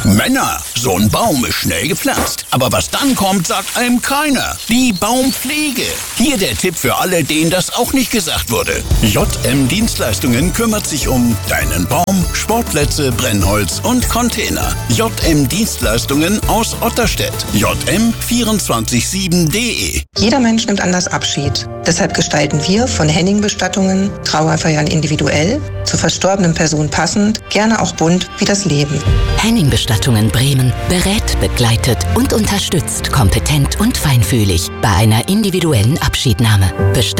Männer, so ein Baum ist schnell gepflanzt. Aber was dann kommt, sagt einem keiner. Die Baumpflege. Hier der Tipp für alle, denen das auch nicht gesagt wurde. JM Dienstleistungen kümmert sich um deinen Baum, Sportplätze, Brennholz und Container. JM Dienstleistungen aus Otterstedt. jm247.de. Jeder Mensch nimmt anders Abschied. Deshalb gestalten wir von Henning Bestattungen Trauerfeiern individuell, zur verstorbenen Person passend, gerne auch bunt wie das Leben. Henning Bestattungen Bremen berät, begleitet und unterstützt kompetent und feinfühlig bei einer individuellen Abschiednahme.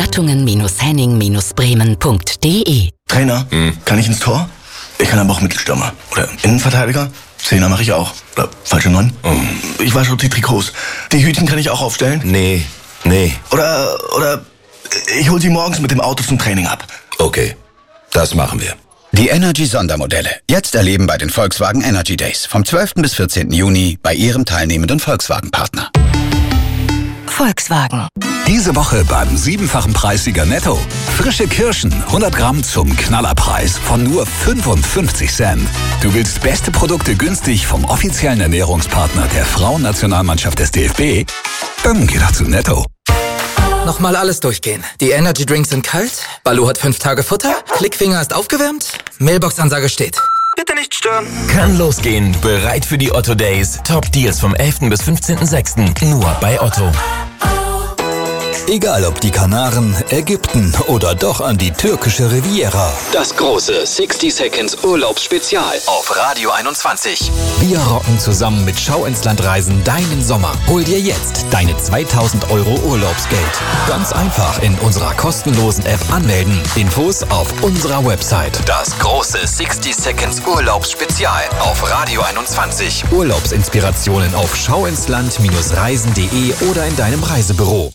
Bestattungen-henning-bremen.de. Trainer, kann ich ins Tor? Ich kann aber auch Mittelstürmer. Oder Innenverteidiger? Zehner mache ich auch. Oder falsche 9? Ich wasche die Trikots. Die Hütchen kann ich auch aufstellen? Nee. Oder ich hol sie morgens mit dem Auto zum Training ab. Okay, das machen wir. Die Energy-Sondermodelle. Jetzt erleben bei den Volkswagen Energy Days. Vom 12. bis 14. Juni bei Ihrem teilnehmenden Volkswagen-Partner. Volkswagen. Diese Woche beim 7-fachen Preissieger Netto. Frische Kirschen, 100 Gramm zum Knallerpreis von nur 55 Cent. Du willst beste Produkte günstig vom offiziellen Ernährungspartner der Frauennationalmannschaft des DFB? Dann geh doch zu Netto. Nochmal alles durchgehen. Die Energy Drinks sind kalt, Baloo hat 5 Tage Futter, Klickfinger ist aufgewärmt, Mailbox-Ansage steht. Bitte nicht stören. Kann losgehen. Bereit für die Otto Days. Top Deals vom 11. bis 15.06. Nur bei Otto. Egal ob die Kanaren, Ägypten oder doch an die türkische Riviera. Das große 60 Seconds Urlaubsspezial auf Radio 21. Wir rocken zusammen mit Schau ins Land Reisen deinen Sommer. Hol dir jetzt deine 2.000 € Urlaubsgeld. Ganz einfach in unserer kostenlosen App anmelden. Infos auf unserer Website. Das große 60 Seconds Urlaubsspezial auf Radio 21. Urlaubsinspirationen auf schauinsland-reisen.de oder in deinem Reisebüro.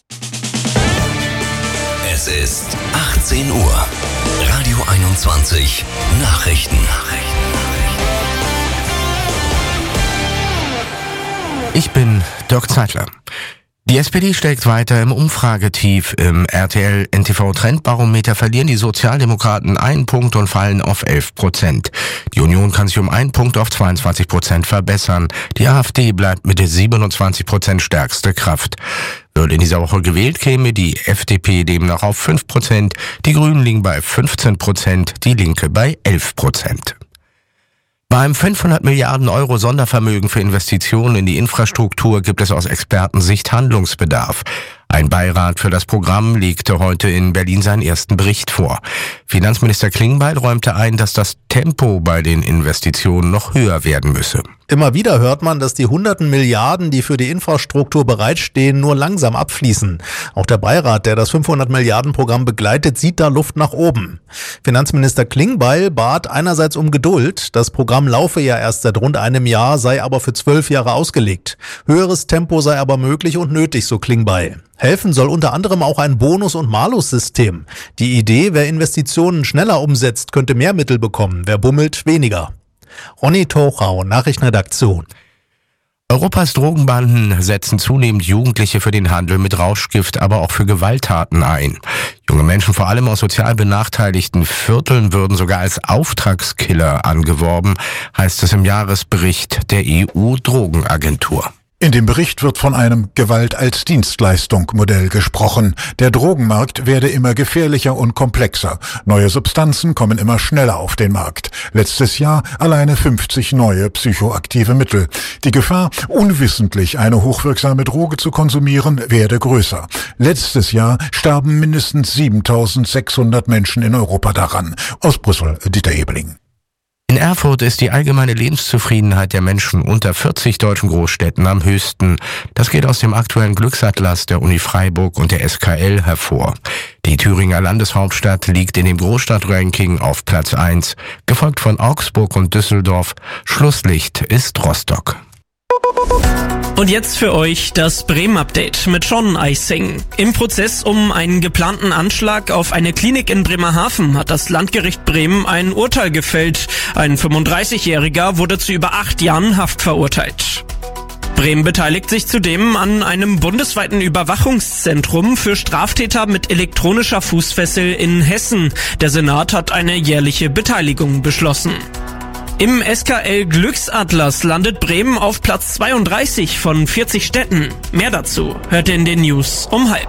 Es ist 18 Uhr. Radio 21 Nachrichten. Ich bin Dirk Zeitler. Die SPD steckt weiter im Umfragetief. Im RTL-NTV-Trendbarometer verlieren die Sozialdemokraten 1 Punkt und fallen auf 11%. Die Union kann sich um 1 Punkt auf 22% verbessern. Die AfD bleibt mit 27% stärkste Kraft. Würde in dieser Woche gewählt, käme die FDP demnach auf 5%, die Grünen liegen bei 15%, die Linke bei 11%. Beim 500 Milliarden € Sondervermögen für Investitionen in die Infrastruktur gibt es aus Expertensicht Handlungsbedarf. Ein Beirat für das Programm legte heute in Berlin seinen ersten Bericht vor. Finanzminister Klingbeil räumte ein, dass das Tempo bei den Investitionen noch höher werden müsse. Immer wieder hört man, dass die hunderten Milliarden, die für die Infrastruktur bereitstehen, nur langsam abfließen. Auch der Beirat, der das 500-Milliarden-Programm begleitet, sieht da Luft nach oben. Finanzminister Klingbeil bat einerseits um Geduld. Das Programm laufe ja erst seit rund einem Jahr, sei aber für 12 Jahre ausgelegt. Höheres Tempo sei aber möglich und nötig, so Klingbeil. Helfen soll unter anderem auch ein Bonus- und Malus-System. Die Idee, wer Investitionen schneller umsetzt, könnte mehr Mittel bekommen, wer bummelt, weniger. Ronny Tochau, Nachrichtenredaktion. Europas Drogenbanden setzen zunehmend Jugendliche für den Handel mit Rauschgift, aber auch für Gewalttaten ein. Junge Menschen, vor allem aus sozial benachteiligten Vierteln, würden sogar als Auftragskiller angeworben, heißt es im Jahresbericht der EU-Drogenagentur. In dem Bericht wird von einem Gewalt-als-Dienstleistung-Modell gesprochen. Der Drogenmarkt werde immer gefährlicher und komplexer. Neue Substanzen kommen immer schneller auf den Markt. Letztes Jahr alleine 50 neue psychoaktive Mittel. Die Gefahr, unwissentlich eine hochwirksame Droge zu konsumieren, werde größer. Letztes Jahr starben mindestens 7.600 Menschen in Europa daran. Aus Brüssel, Dieter Ebeling. In Erfurt ist die allgemeine Lebenszufriedenheit der Menschen unter 40 deutschen Großstädten am höchsten. Das geht aus dem aktuellen Glücksatlas der Uni Freiburg und der SKL hervor. Die Thüringer Landeshauptstadt liegt in dem Großstadtranking auf Platz 1, gefolgt von Augsburg und Düsseldorf. Schlusslicht ist Rostock. Und jetzt für euch das Bremen-Update mit Sean Eising. Im Prozess um einen geplanten Anschlag auf eine Klinik in Bremerhaven hat das Landgericht Bremen ein Urteil gefällt. Ein 35-Jähriger wurde zu über 8 Jahren Haft verurteilt. Bremen beteiligt sich zudem an einem bundesweiten Überwachungszentrum für Straftäter mit elektronischer Fußfessel in Hessen. Der Senat hat eine jährliche Beteiligung beschlossen. Im SKL Glücksatlas landet Bremen auf Platz 32 von 40 Städten. Mehr dazu hört ihr in den News um 12:30.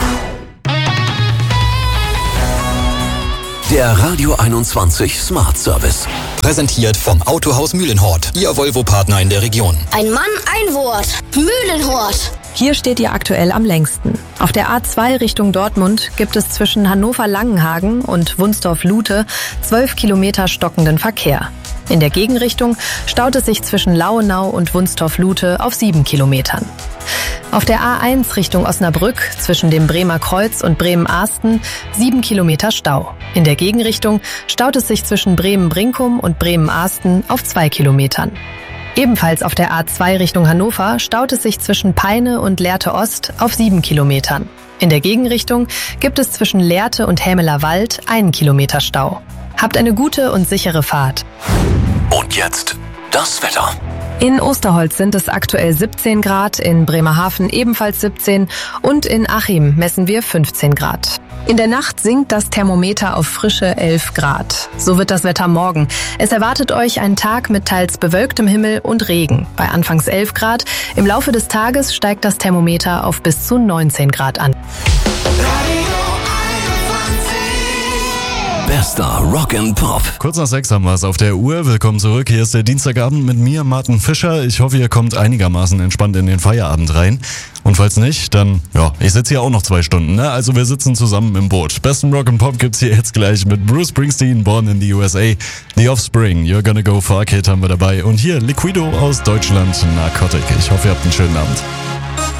Der Radio 21 Smart Service. Präsentiert vom Autohaus Mühlenhort, Ihr Volvo-Partner in der Region. Ein Mann, ein Wort. Mühlenhort. Hier steht ihr aktuell am längsten. Auf der A2 Richtung Dortmund gibt es zwischen Hannover-Langenhagen und Wunstorf-Lute 12 Kilometer stockenden Verkehr. In der Gegenrichtung staut es sich zwischen Lauenau und Wunstorf-Lute auf 7 Kilometern. Auf der A1 Richtung Osnabrück zwischen dem Bremer Kreuz und Bremen-Ahsten 7 Kilometer Stau. In der Gegenrichtung staut es sich zwischen Bremen-Brinkum und Bremen-Ahsten auf 2 Kilometern. Ebenfalls auf der A2 Richtung Hannover staut es sich zwischen Peine und Lehrte Ost auf 7 Kilometern. In der Gegenrichtung gibt es zwischen Lehrte und Hämeler Wald 1 Kilometer Stau. Habt eine gute und sichere Fahrt. Und jetzt das Wetter. In Osterholz sind es aktuell 17 Grad, in Bremerhaven ebenfalls 17 und in Achim messen wir 15 Grad. In der Nacht sinkt das Thermometer auf frische 11 Grad. So wird das Wetter morgen. Es erwartet euch ein Tag mit teils bewölktem Himmel und Regen. Bei anfangs 11 Grad. Im Laufe des Tages steigt das Thermometer auf bis zu 19 Grad an. Bester Rock and Pop. Kurz nach 6 haben wir es auf der Uhr. Willkommen zurück. Hier ist der Dienstagabend mit mir, Martin Fischer. Ich hoffe, ihr kommt einigermaßen entspannt in den Feierabend rein. Und falls nicht, dann, ich sitze hier auch noch 2 Stunden, ne? Also wir sitzen zusammen im Boot. Besten Rock and Pop gibt's hier jetzt gleich mit Bruce Springsteen, Born in the USA. The Offspring, You're Gonna Go Far Kid haben wir dabei. Und hier Liquido aus Deutschland, Narcotic. Ich hoffe, ihr habt einen schönen Abend.